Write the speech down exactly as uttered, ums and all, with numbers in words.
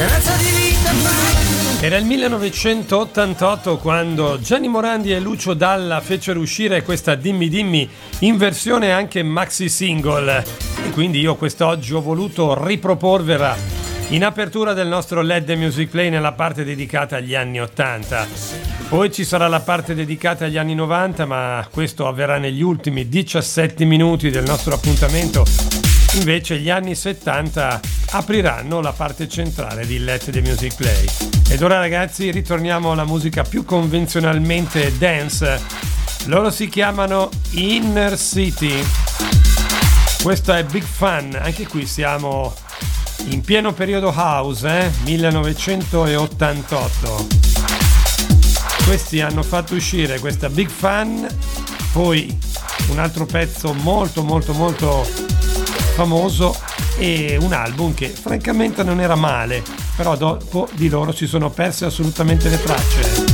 razza di vita. Era il millenovecentottantotto quando Gianni Morandi e Lucio Dalla fecero uscire questa Dimmi Dimmi in versione anche maxi single, e quindi io quest'oggi ho voluto riproporvela in apertura del nostro Let the Music Play nella parte dedicata agli anni ottanta. Poi ci sarà la parte dedicata agli anni novanta, ma questo avverrà negli ultimi diciassette minuti del nostro appuntamento. Invece gli anni settanta apriranno la parte centrale di Let the Music Play. Ed ora ragazzi ritorniamo alla musica più convenzionalmente dance. Loro si chiamano Inner City. Questo è Big Fun, anche qui siamo in pieno periodo house, eh? millenovecentottantotto. Questi hanno fatto uscire questa Big Fun, poi un altro pezzo molto molto molto famoso e un album che francamente non era male, però dopo di loro si sono perse assolutamente le tracce.